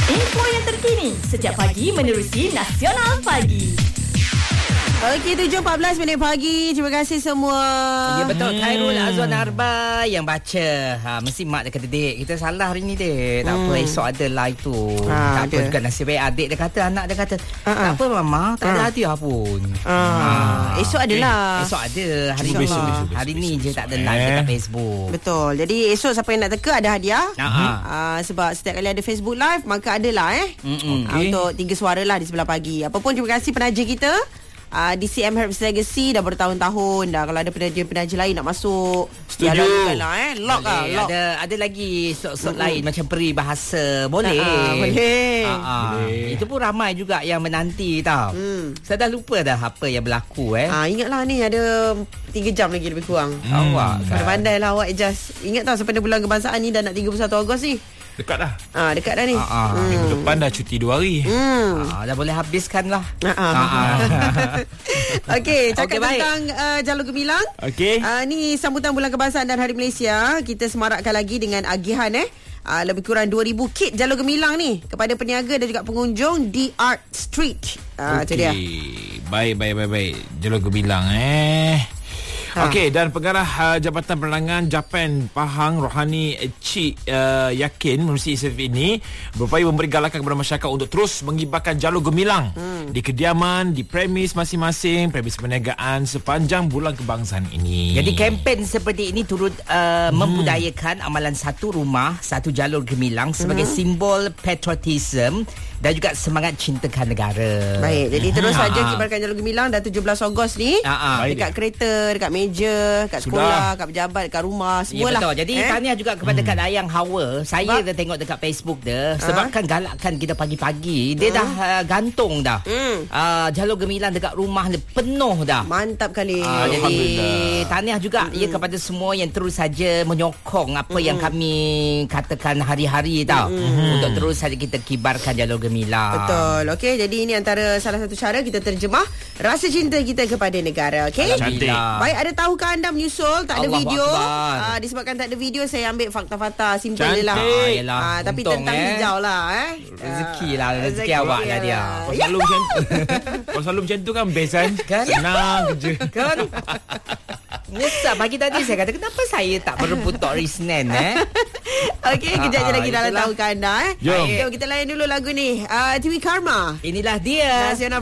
Info yang terkini sejak pagi menerusi Nasional Pagi. Okey, 7.14 pagi. Terima kasih semua. Ya betul. Khairul Azwan Arba yang baca. Mesti mak dia kata, Dek, kita salah hari ni, Dek. Tak apa, esok ada live tu. Tak apa juga, nasib baik adik dia kata, anak dia kata, tak apa Mama, tak ada hadiah pun. Esok adalah. Esok ada. Hari ni je tak ada live dekat Facebook. Betul. Jadi esok siapa yang nak teka ada hadiah. Sebab setiap kali ada Facebook live, maka adalah untuk 3 suara lah di sebelah pagi. Apapun, terima kasih penaja kita. DCM Herbs Legacy dah bertahun-tahun dah. Kalau ada penaja lain nak masuk, setuju. Lock lock. Ada lagi slot lain macam peribahasa. Boleh. Itu pun ramai juga yang menanti tau. Saya dah lupa dah apa yang berlaku. Ingatlah ni ada 3 jam lagi lebih kurang. Awak pandai lah awak adjust. Ingat tau sampai bulan kebangsaan ni dah nak 31 Ogos ni. Dekat dah. Dekat dah ni. Minggu depan dah cuti 2 hari. Dah boleh habiskan lah. Okey, cakap tentang Jalur Gemilang. Okey. Ni sambutan Bulan Kebangsaan dan Hari Malaysia. Kita semarakkan lagi dengan agihan lebih kurang 2,000 kit Jalur Gemilang ni kepada peniaga dan juga pengunjung di Art Street. Itu dia. Baik. Jalur Gemilang Okey, dan pengarah Jabatan Penerangan Japan Pahang Rohani Cik yakin menerusi inisiatif ini berupaya memberi galakan kepada masyarakat untuk terus mengibarkan jalur gemilang di kediaman, di premis masing-masing, premis perniagaan sepanjang bulan kebangsaan ini. Jadi kempen seperti ini turut membudayakan amalan satu rumah, satu jalur gemilang sebagai simbol patriotism dan juga semangat cintakan negara. Baik, jadi terus saja kibarkan jalur gemilang dah 17 Ogos ni. Dekat kereta, dekat meja, kat sekolah, kat pejabat, dekat rumah, semualah. Betul. Jadi tahniah juga kepada Kak Dayang Hawa. Saya dah tengok dekat Facebook dia. Sebabkan galakkan kita pagi-pagi, dia dah gantung dah. Jalur gemilang dekat rumah dia penuh dah. Mantap kali. Jadi tahniah juga kepada semua yang terus saja menyokong apa yang kami katakan hari-hari tau. Untuk terus saja kita kibarkan jalur gemilang. Betul. Okey, jadi ini antara salah satu cara kita terjemah rasa cinta kita kepada negara. Okey. Cantik. Baik, ada tahukah anda menyusul tak ada Allahu video? Akbar. Disebabkan tak ada video, saya ambil fakta-fakta simple je lah. Tapi untung, tentang hijau lah. Rezeki lah. Rezeki awak lah dia. Kau selalu macam tu. Kau selalu macam tu kan best kan? Senang kerja. Kan? Nyesal pagi tadi saya kata, kenapa saya tak berebut Tok Risnen Okey, kejap je lagi dalam tahukah anda. Jom Kita layan dulu lagu ni. Tiwi Karma. Inilah dia. Nasional